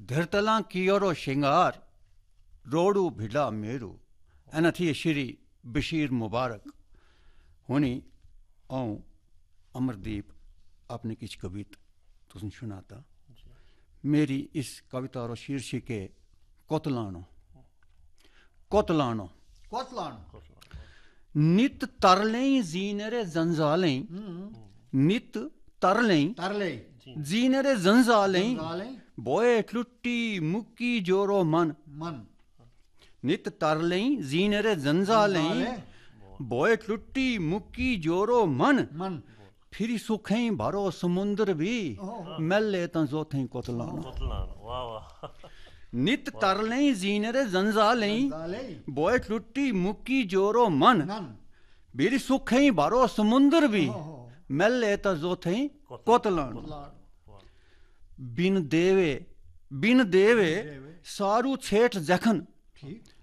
धरतला कियोरो शिंगार रोडू भिड़ा मेरू एना थी श्री बशीर मुबारक होनी औ अमरदीप आपने किछ कविता तुसन सुनाता। मेरी इस कविता रो शीर्षक है कोतलानो। कोतलानो नित तरलें जीनरे जंजालें नित तरलें जीनरे जंजालें बोए लुट्टी मुक्की जोरो मन नित तरलें जीनरे जंजालें बोए लुट्टी मुक्की जोरो मन फिर सुखें भरो समुद्र भी मेले तं जोथें कोतलानो। नित तरलें जीनरे जंजालें बोए लुट्टी मुक्की जोरो मन फिर सुखें भरो समुद्र भी मेले तं जोथें कोतलानो। बिन देवे सारू छेठ जखन